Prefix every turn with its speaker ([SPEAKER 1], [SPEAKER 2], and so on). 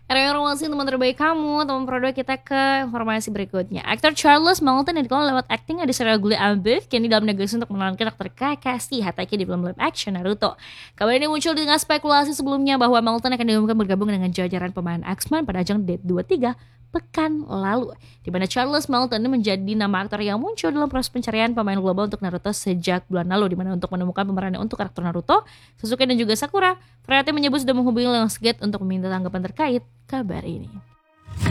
[SPEAKER 1] Informasi teman terbaik kamu, teman produk kita ke informasi berikutnya. Aktor Charles Melton yang dikenal lewat aktingnya di serial Glee and Beef, kini dalam negosiasi untuk memerankan aktor Kakashi Hatake di film live action Naruto. Kabar ini muncul dengan spekulasi sebelumnya bahwa Melton akan diumumkan bergabung dengan jajaran pemain X-Men pada ajang Date 23 pekan lalu, di mana Charles Melton menjadi nama aktor yang muncul dalam proses pencarian pemain global untuk Naruto sejak bulan lalu, di mana untuk menemukan pemerannya untuk karakter Naruto, Sasuke dan juga Sakura, Variety menyebut sudah menghubungi Lionsgate untuk meminta tanggapan terkait kabar ini.